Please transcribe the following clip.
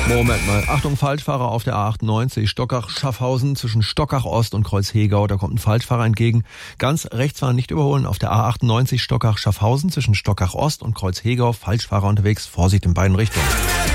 Moment mal. Achtung, Falschfahrer auf der A98, Stockach-Schaffhausen zwischen Stockach-Ost und Kreuz-Hegau. Da kommt ein Falschfahrer entgegen. Ganz rechts fahren, nicht überholen. Auf der A98 Stockach-Schaffhausen zwischen Stockach-Ost und Kreuz-Hegau. Falschfahrer unterwegs. Vorsicht in beiden Richtungen.